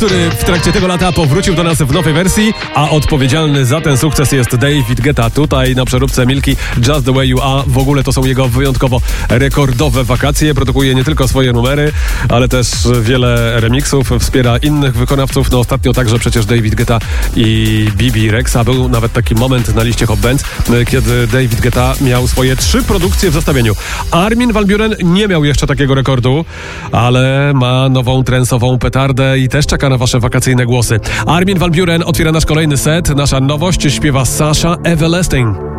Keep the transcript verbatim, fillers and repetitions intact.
który w trakcie tego lata powrócił do nas w nowej wersji, a odpowiedzialny za ten sukces jest David Guetta. Tutaj na przeróbce Milki Just The Way You Are. W ogóle to są jego wyjątkowo rekordowe wakacje. Produkuje nie tylko swoje numery, ale też wiele remixów. Wspiera innych wykonawców. No ostatnio także przecież David Guetta i Bibi Rexa. Był nawet taki moment na liście Hot Bands, kiedy David Guetta miał swoje trzy produkcje w zestawieniu. Armin van Buuren nie miał jeszcze takiego rekordu, ale ma nową trensową petardę i też czeka na wasze wakacyjne głosy. Armin van Buuren otwiera nasz kolejny set. Nasza nowość, śpiewa Sasha Everlasting.